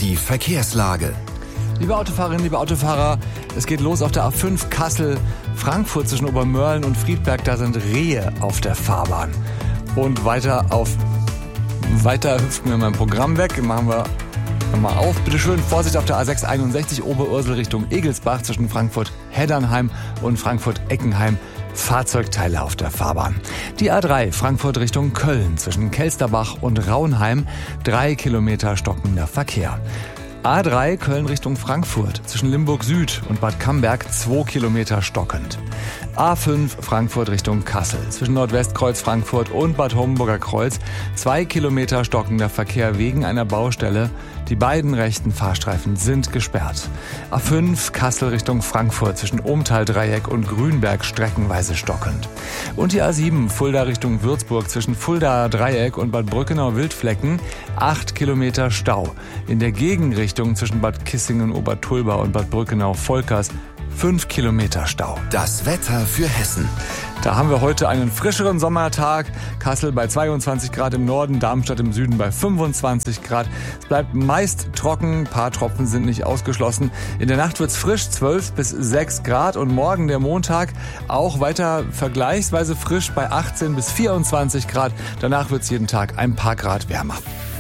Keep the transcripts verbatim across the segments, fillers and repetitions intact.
Die Verkehrslage. Liebe Autofahrerinnen, liebe Autofahrer, es geht los auf der A fünf Kassel-Frankfurt zwischen Obermörlen und Friedberg. Da sind Rehe auf der Fahrbahn. Und weiter auf, weiter hüpfen wir mein Programm weg. Machen wir nochmal auf. Bitte schön, Vorsicht auf der A sechs einundsechzig Oberursel Richtung Egelsbach zwischen Frankfurt-Heddernheim und Frankfurt-Eckenheim. Fahrzeugteile auf der Fahrbahn. Die A drei Frankfurt Richtung Köln zwischen Kelsterbach und Raunheim. Drei Kilometer stockender Verkehr. A drei Köln Richtung Frankfurt zwischen Limburg Süd und Bad Camberg zwei Kilometer stockend. A fünf Frankfurt Richtung Kassel zwischen Nordwestkreuz Frankfurt und Bad Homburger Kreuz zwei Kilometer stockender Verkehr wegen einer Baustelle. Die beiden rechten Fahrstreifen sind gesperrt. A fünf Kassel Richtung Frankfurt zwischen Ohmtal-Dreieck und Grünberg streckenweise stockend. Und die A sieben Fulda Richtung Würzburg zwischen Fulda-Dreieck und Bad Brückenau-Wildflecken acht Kilometer Stau. In der Gegenrichtung zwischen Bad Kissingen-Obertulba und Bad Brückenau-Volkers fünf Kilometer Stau. Das Wetter für Hessen. Da haben wir heute einen frischeren Sommertag. Kassel bei zweiundzwanzig Grad im Norden, Darmstadt im Süden bei fünfundzwanzig Grad. Es bleibt meist trocken, ein paar Tropfen sind nicht ausgeschlossen. In der Nacht wird's frisch, zwölf bis sechs Grad. Und morgen, der Montag, auch weiter vergleichsweise frisch bei achtzehn bis vierundzwanzig Grad. Danach wird's jeden Tag ein paar Grad wärmer.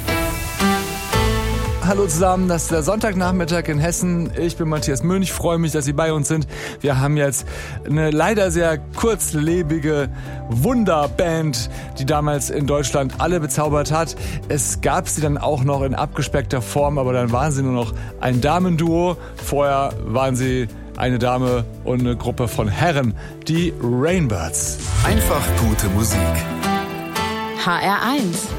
Hallo zusammen, das ist der Sonntagnachmittag in Hessen. Ich bin Matthias Münch, freue mich, dass Sie bei uns sind. Wir haben jetzt eine leider sehr kurzlebige Wunderband, die damals in Deutschland alle bezaubert hat. Es gab sie dann auch noch in abgespeckter Form, aber dann waren sie nur noch ein Damenduo. Vorher waren sie eine Dame und eine Gruppe von Herren, die Rainbirds. Einfach gute Musik. H R eins